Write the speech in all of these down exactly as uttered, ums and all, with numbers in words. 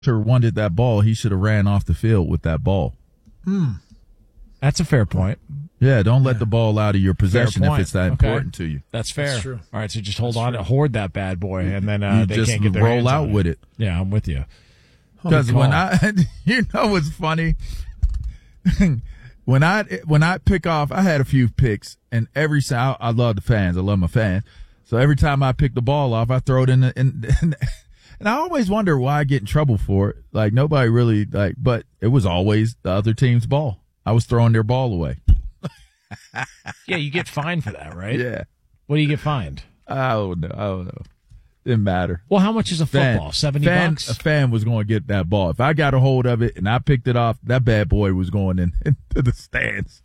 wanted that ball, he should have ran off the field with that ball. Hmm. That's a fair point. Yeah, don't let yeah. the ball out of your possession if it's that okay. important to you. That's fair. That's true. All right, so just hold That's on, true. hoard that bad boy, and then uh, you they just can't get their roll hands out on with it. it. Yeah, I'm with you. Because when I, you know, what's funny. when I when I pick off, I had a few picks, and every I, I love the fans. I love my fans. So every time I pick the ball off, I throw it in the in. in And I always wonder why I get in trouble for it. Like, nobody really, like, but it was always the other team's ball. I was throwing their ball away. Yeah, you get fined for that, right? Yeah. What do you get fined? I don't know. I don't know. Didn't matter. Well, how much is a football? Fan, seventy fan, bucks? A fan was going to get that ball. If I got a hold of it and I picked it off, that bad boy was going in into the stands.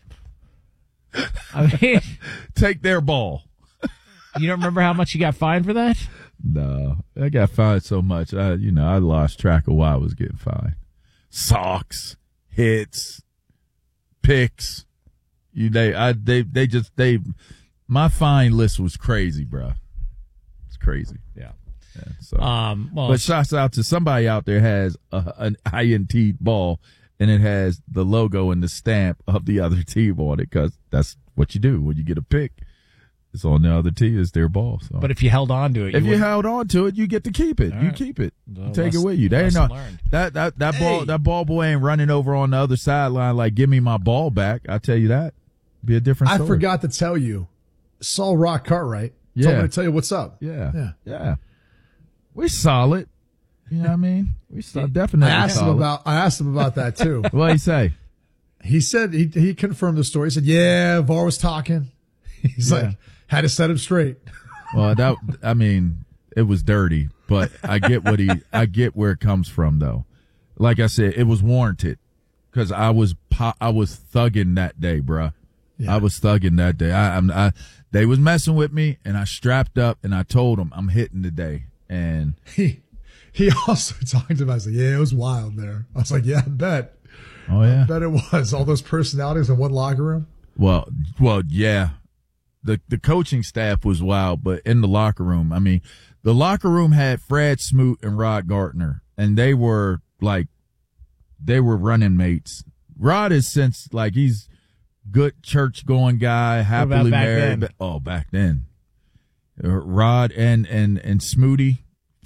I mean, take their ball. You don't remember how much you got fined for that? No, I got fined so much. I, you know, I lost track of why I was getting fined. Socks, hits, picks. You, they, I, they, they just, they. My fine list was crazy, bro. It's crazy. Yeah. Yeah. So, um. Well, but shouts out to somebody out there has a, an I N T ball and it has the logo and the stamp of the other team on it, because that's what you do when you get a pick. It's on the other tee. It's their ball. So. But if you held on to it, if you, you held on to it, you get to keep it. All you right. keep it. Well, You take lesson, it with you. They ain't no, learned. that that that Hey. ball that ball boy ain't running over on the other sideline like, give me my ball back. I tell you that. Be a different story. I forgot to tell you, saw Rock Cartwright. Yeah. Told me to tell you what's up. Yeah. Yeah. Yeah. We solid. You know what I mean? We so, definitely I asked solid. him about. I asked him about that too. What'd he say? He said he he confirmed the story. He said, "Yeah, V A R was talking." He's Yeah. like, had to set him straight. Well, that I mean, it was dirty, but I get what he. I get where it comes from, though. Like I said, it was warranted because I was po- I was thugging that day, bruh. Yeah. I was thugging that day. I, I'm I they was messing with me, and I strapped up and I told them I'm hitting today. And He he also talked about. He's like, "Yeah, it was wild there." I was like, "Yeah, I bet." oh yeah, I bet it was. All those personalities in one locker room. well, well, yeah. The the coaching staff was wild, but in the locker room, I mean, the locker room had Fred Smoot and Rod Gardner, and they were like, they were running mates. Rod is since like he's good church going guy, happily back married. then? Oh, back then, Uh, Rod and and and Smooty.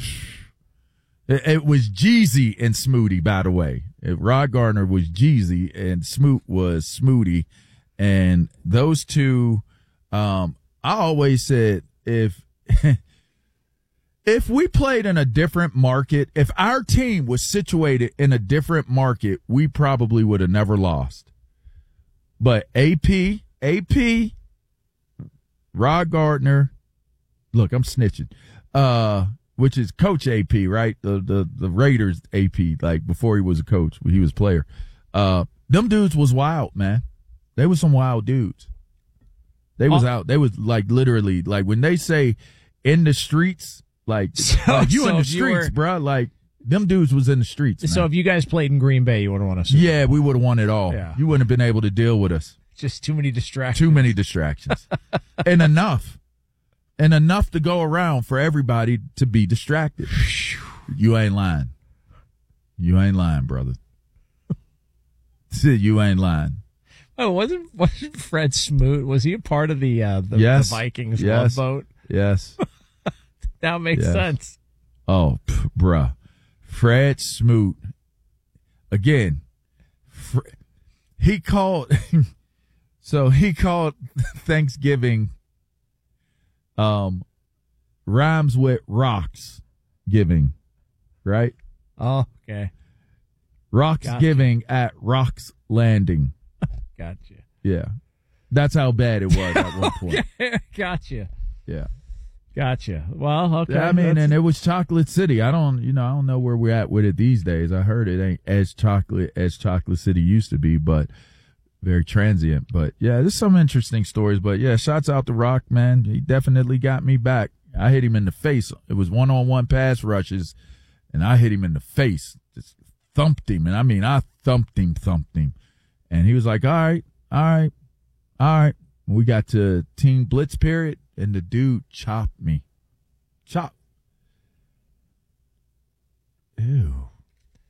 It, it was Jeezy and Smooty, by the way. It, Rod Gardner was Jeezy and Smoot was Smooty, and those two. Um, I always said if if we played in a different market, if our team was situated in a different market, we probably would have never lost. But A P, A P, Rod Gardner, look, I'm snitching. Uh, which is Coach A P, right? The the the Raiders A P, like before he was a coach, he was a player. Uh, them dudes was wild, man. They was some wild dudes. They was Oh. out. They was like literally like when they say in the streets, like, So- like you so in the if you streets, were- bro. Like them dudes was in the streets. So man. if you guys played in Green Bay, you would have won a Super Yeah, we would have won it all. Yeah. You wouldn't have been able to deal with us. Just too many distractions. Too many distractions. and enough. And enough to go around for everybody to be distracted. You ain't lying. You ain't lying, brother. You ain't lying. Oh, wasn't wasn't Fred Smoot? Was he a part of the uh, the, Yes. the Vikings Yes. love boat? Yes. Now it makes Yes. sense. Oh, pff, bruh. Fred Smoot. Again, Fr- he called, so he called Thanksgiving, um, rhymes with rocks giving, right? Oh, okay, Rocks Gotcha. giving at Rocks Landing. gotcha. Yeah. That's how bad it was at one point. gotcha, Yeah. gotcha. Well, okay. Yeah, I mean, that's- and it was Chocolate City. I don't, you know, I don't know where we're at with it these days. I heard it ain't as chocolate as Chocolate City used to be, but very transient. But yeah, there's some interesting stories. But yeah, shouts out to Rock, man. He definitely got me back. I hit him in the face. It was one on one pass rushes, and I hit him in the face. Just thumped him. And I mean, I thumped him, thumped him. And he was like, all right, all right, all right. We got to team blitz period, and the dude chopped me. Chop. Ew.